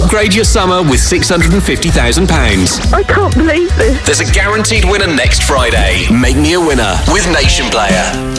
Upgrade your summer with £650,000. I can't believe this. There's a guaranteed winner next Friday. Make me a winner with Nation Player.